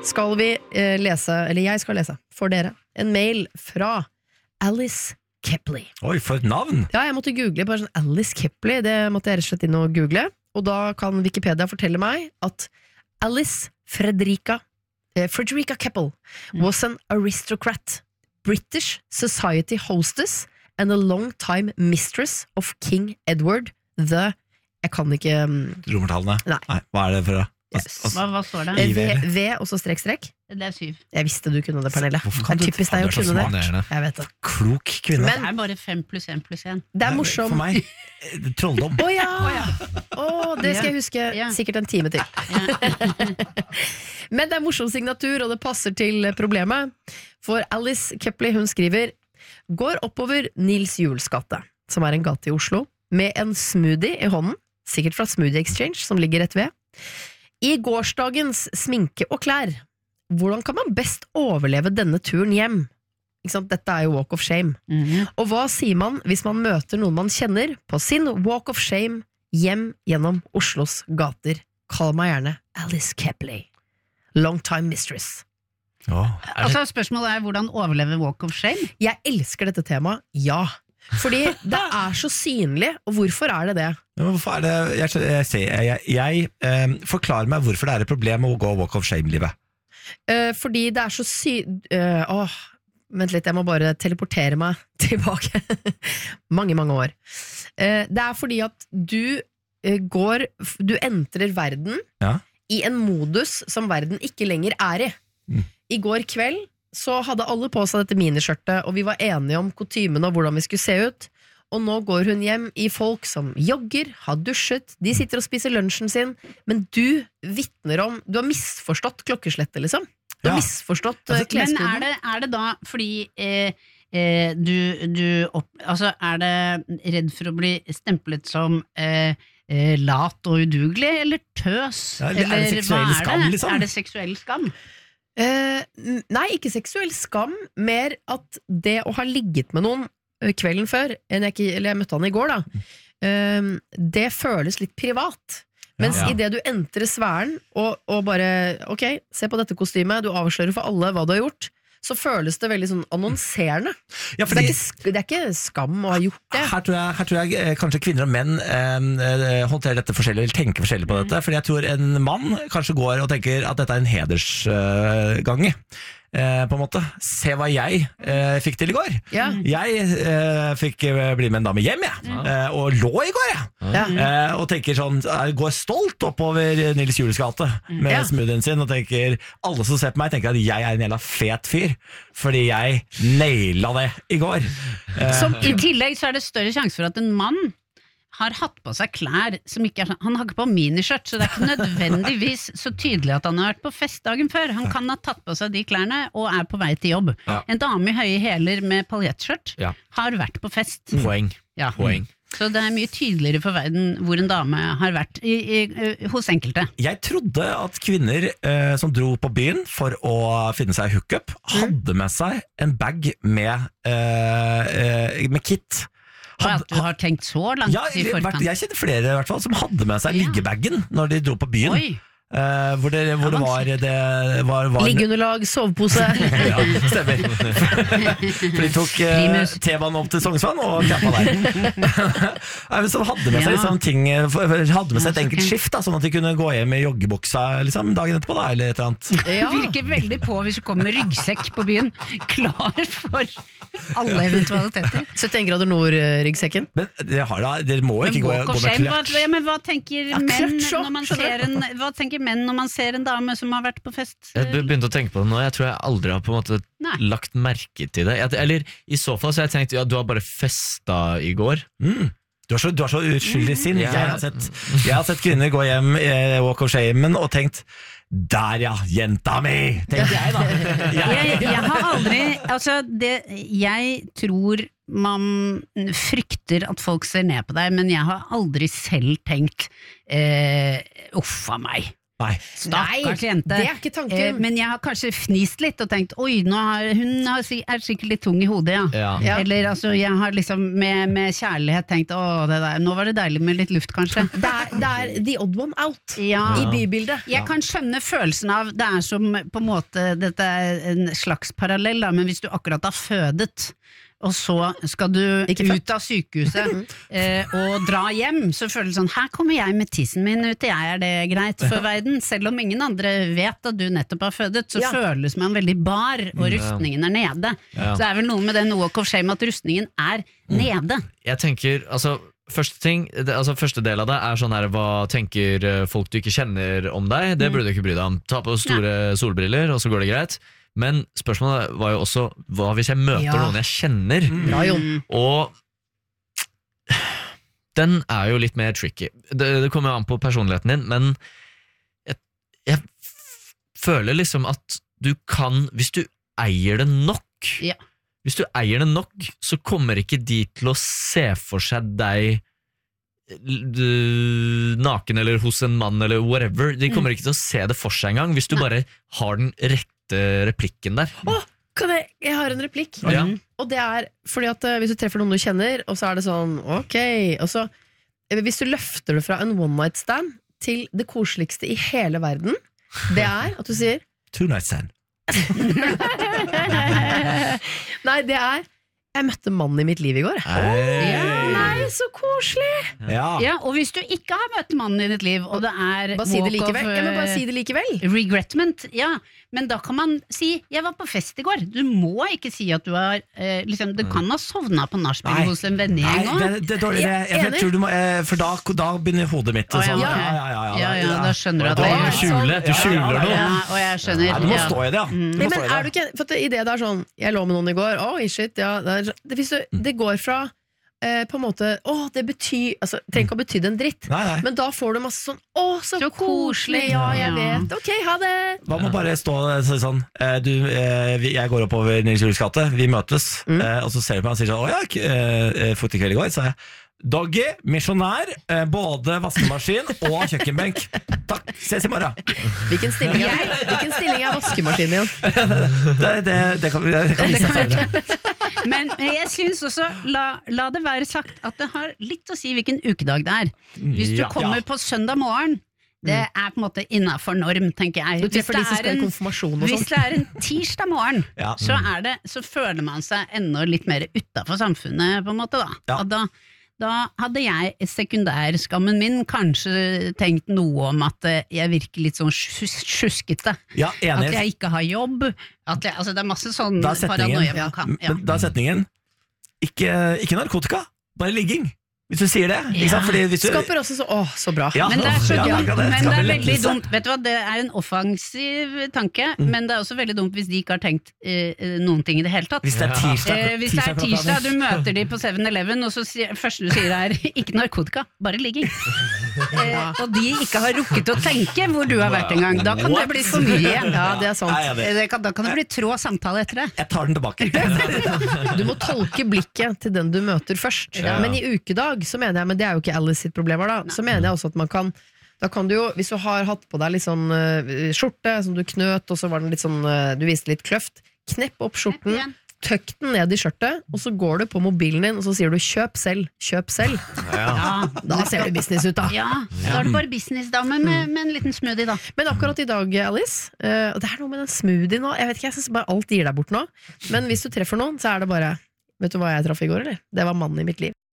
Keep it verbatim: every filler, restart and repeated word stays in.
skal vi eh, lese, eller jeg skal lese for dere, en mail fra Alice Kepley. Oi, for et navn! Ja, jeg måtte google på sånn Alice Kepley, det måtte jeg rett og slett inn og google, og da kan Wikipedia fortelle meg at Alice Frederica, eh, Frederica Keppel was an aristocrat, British society hostess and a long-time mistress of King Edward the... Jeg kan ikke... Um, Romertallene? Nei. Nei. Hva er det for? Yes. Hva, hva står det? Eh, V, v og så strekk, strekk. Det er syv. Jeg visste du kunne det, Pernille. Hvorfor Det kan er du- typisk Faen, deg å du er så kunne smart. det. Jeg vet det. Klok kvinne. Men- Det er bare fem pluss en pluss en. Det er morsom. For meg, eh, trolldom. Å ja! Å, det skal jeg huske Ja. sikkert en time til. Men det er morsom signatur, og det passer til problemet. For Alice Kepley, hun skriver: går oppover Nils Juels gate, som er en gate i Oslo, med en smoothie i hånden, sikkert fra Smoothie Exchange, som ligger rett ved. I gårsdagens sminke og klær, hvordan kan man best overleve denne turen hjem? Ikke sant? Dette er jo walk of shame. Mhm. Og hva sier man hvis man møter noen man kjenner på sin walk of shame hjem gjennom Oslos gater? Kall meg gjerne Alice Kepley. Long time mistress. Åh. Altså, spørsmålet er hvordan overleve walk of shame? Jeg elsker dette temaet, ja. Fordi det er så synlig, og hvorfor er det det? Ja, men hvorfor er det, jeg, jeg, jeg, jeg, jeg eh, forklarer meg hvorfor det er et problem å gå walk of shame-livet. Eh, fordi det er så sy... eh, åh, vent litt, jeg må bare teleportere meg tilbake. mange, mange år. Eh, det er fordi at du eh, går... Du entrer verden Ja. i en modus som verden ikke lenger er i. Mm. I går kveld så hadde alle på seg dette miniskjørtet, og vi var enige om kutymene og hvordan vi skulle se ut. Og nå går hun hjem i folk som jogger, har dusjet, de sitter og spiser lunsjen sin, men du vittner om, du har misforstått klokkeslettet, liksom. Du har Ja. misforstått Altså, uh, Men kleskoden. er det, er det da fordi eh, eh, du, du opp, altså, er det redd for å bli stemplet som eh, eh, lat og udugelig, eller tøs? Ja, eller er det Eller seksuell hva er skam, det? liksom? Er det seksuell skam? Eh, n- nei, ikke seksuell skam, mer at det å ha ligget med noen eh, kvelden før, enn jeg, ikke, eller jeg møtte han i går da, eh, det føles litt privat. Mens Ja. i det du entrer sfæren og, og bare, ok, se på dette kostymet, du avslører for alle hva du har gjort, så føles det veldig sånn annonserende. Ja, Så det, er ikke, sk- det er ikke skam å ha gjort det. Her tror jeg, her tror jeg eh, kanskje kvinner og menn eh, eh, håndterer dette forskjellig, eller tenker forskjellig på dette. Fordi jeg tror en mann kanskje går og tenker at dette er en hedersgange. Eh, på en måte. Se hva jeg eh, fikk til i går. Ja. Jeg eh, fikk eh, bli med en dame hjem, jeg. Eh, og lå i går, jeg. Ja. Eh, og tenker sånn, jeg går stolt oppover Nils Juels gate med Ja. smoothien sin, og tenker, alle som ser på meg tenker at jeg er en jævla fet fyr, fordi jeg naila det i går. Eh, Som, I tillegg så er det større sjanse for at en mann har hatt på seg klær som ikke er sånn. Han har ikke på miniskjørt, så det er ikke nødvendigvis så tydelig at han har vært på fest dagen før. Han kan ha tatt på seg de klærne og er på vei til jobb. Ja. En dame i høye hæler med paljettskjørt Ja. har vært på fest. Poeng. Ja. Poeng. Så det er mye tydeligere for verden hvor en dame har vært i, i, i, hos enkelte. Jeg trodde at kvinner eh, som dro på byen for å finne seg hookup, hadde med seg en bag med, eh, eh, med kit. Og at du har tenkt så langt Ja, i forkant. jeg kjenner flere i hvert fall som hadde med seg Ja. liggebagen når de dro på byen. Oi, Eh, hvor det, hvor det var, det var, var Liggeunderlag, sovepose. Ja, stemmer. For de tok eh, Primus. T-banen opp til Sognsvann og campa der. Nei, men som hadde med seg Ja. liksom, ting Hadde med seg et Ja, så enkelt ok. skift, da, sånn at de kunne gå hjem i joggebuksa liksom, dagen etterpå, da, eller et eller annet. Ja. virker veldig på hvis du kommer med ryggsekk på byen, klar for alle eventualiteter. syttien grader nord-ryggsekken. Men det har da, dere må jo Men ikke gå, walk gå of med shame, hva, kløtsj. ja, men hva tenker Ja, menn kløtsj også, når man skjønner ser en, hva tenker menn når man ser en dame som har vært på fest? Jeg be- begynte å tenke på det nå. Jeg tror jeg aldri har på en måte Nei. lagt merke til det. Jeg, eller i så fall så har jeg tenkt ja, du har bare festa i går. Mm. Du har så, du har så uskyldig sinn. Ja. Jeg, har sett, jeg har sett kvinner gå hjem i walk of shamen og tenkt der ja, jenta mi! Tenkte jeg da. Jeg, jeg har aldri Altså, det Jeg tror man frykter at folk ser ned på deg, men jeg har aldri selv tenkt eh, uff a meg. Nei. Stakkars jente. det er ikke tanken. Eh, men jeg har kanskje fnist litt og tenkt, oi, nå har, hun har, si- er sikkert litt tung i hodet, ja. Ja. Ja. Eller altså, jeg har liksom med, med kjærlighet tenkt, å, det der, nå var det deilig med litt luft, kanskje. Det er, det er the odd one out Ja. i bybildet. Jeg kan skjønne følelsen av, det er som på en måte, dette er en slags parallell, da, men hvis du akkurat har fødet, og så skal du Ikke født. ut av sykehuset eh, og dra hjem, så føler du sånn, her kommer jeg med tissen min ut, jeg er det greit for verden, selv om ingen andre vet at du nettopp har fødet, så Ja. føles man veldig bar, og rustningen er nede. Ja. Så det er vel noe med den walk of shame at rustningen er nede. Jeg tenker, altså Første, ting, det, altså første del av det er sånn her, hva tenker eh, folk du ikke kjenner om deg? Det burde du ikke bry deg om. Ta på store solbriller, og så går det greit. Men spørsmålet var jo også, hva hvis jeg møter Ja. noen jeg kjenner? Bra, Jon. Og den er jo litt mer tricky. Det, det kommer jo an på personligheten din, men jeg, jeg f- føler liksom at du kan, hvis du eier det nok, Ja. hvis du eier det nok, så kommer ikke de til å se for seg deg l- naken eller hos en mann eller whatever. De kommer ikke til å se det for seg engang, hvis du Nei. bare har den rette replikken der. Åh, kan jeg, jeg har en replikk. Ja. Og det er fordi at eh, hvis du treffer noen du kjenner, og så er det sånn, ok, og så eh, hvis du løfter det fra en one night stand til det koseligste i hele verden, det er at du sier Two night stand. nei, det er jeg møtte mannen i mitt liv i går. Ja. Nei, så koselig! Ja. Ja, og hvis du ikke har møtt mannen i ditt liv, og det er Bare si det walk of, likevel. Ja, men bare si det likevel. regretment, ja, men da kan man si, jeg var på fest i går. Du må ikke si at du har, eh, liksom, du kan ha sovnet på nachspiel Nei. hos en Nei, vennegjeng det, også. det er dårlig. Jeg, jeg, Enig. tror du må, eh, for da, da begynner hodet mitt Å, ja, sånn. ok. Ja, ja, ja, Ja, ja, da skjønner du at Da det må er du skjule, du skjuler noe. Ja, og jeg skjønner. Nei, du må ja. stå i det, ja. Du må Nei, stå men i det. er du ikke, for at i det der sånn, jeg lå med noen i går, oi shit, ja, det, er, det, hvis du, det går fra eh, på en måte, åh, det betyr, altså, det trenger ikke å bety en dritt, Nei, nei. men da får du masse sånn, åh, så, Så koselig. koselig, ja, jeg Ja. vet, ok, ha det. Hva med bare stå og si sånn eh, du, eh, vi- Jeg går oppover Nils Jules gate, vi møtes, eh, og så ser du på meg og sier sånn Å ja, k- eh, fotekveld i går, sa jeg. Doggy, misjonær, eh, både vaskemaskin og kjøkkenbenk. Takk, ses i morgen. Hvilken stilling er, hvilken stilling er vaskemaskinen igjen? Det, det, det kan vi det kan vi se senere. Men jeg synes også, la, la det være sagt at det har litt å si hvilken ukedag det er. Hvis du Ja. kommer Ja. på søndag morgen, det er på en måte innenfor norm, tenker jeg. Du treffer de Hvis som det skal er i en- konfirmasjon og Hvis sånt. det er en tirsdag morgen, Ja. så, er det, så føler man seg enda litt mer utenfor samfunnet, på en måte. Da, Ja. og da, da hadde jeg, sekundærskammen min, kanskje tenkt noe om at eh, jeg virker litt sånn sjus- sjuskete. Ja, At enig. jeg ikke har jobb. At jeg, altså det er masse sånn Da er setningen, paranoia man kan. Ja. Men da er setningen ikke, ikke narkotika, bare ligging. Hvis du sier det. Ikke Ja. sant? Fordi hvis du, Skaper også så, åh, så bra. Ja. Men det er, så Ja, dumt, akkurat det. men det Skaper er veldig lettelse. dumt. Vet du hva, det er en offensiv tanke, Mm. men det er også veldig dumt hvis de ikke har tenkt eh, eh, noen ting i det hele tatt. Hvis det er tirsdag, Eh, hvis det er klokka tirsdag, ni. du møter de på seven eleven, og så sier, første du sier er ikke narkotika, bare ligging. Eh, og de ikke har rukket å tenke hvor du har vært en gang. Da kan det bli for mye. Ja, det er sant. Nei, jeg vet. Eh, det kan, da kan det bli trå samtale etter det. Jeg tar den tilbake. Du må tolke blikket til den du møter først. Ja. Men i ukedag, så mener jeg, men det er jo ikke Alice sitt problem her da, så mener jeg også at man kan, da kan du jo, hvis du har hatt på deg litt sånn eh, skjorte som du knøt, og så var den litt sånn, eh, du viste litt kløft, knepp opp skjorten, tøkk den ned i skjørtet, og så går du på mobilen din, og så sier du kjøp selv, kjøp selv. Ja, Da ser du business ut da. ja, da er det bare businessdame med, med en liten smoothie, da. Men akkurat i dag, Alice, eh, og det er noe med den smoothie nå, jeg vet ikke, jeg synes bare alt gir deg bort nå, men hvis du treffer noen, så er det bare, vet du hva jeg traff i går, eller? Det var mannen i mitt liv.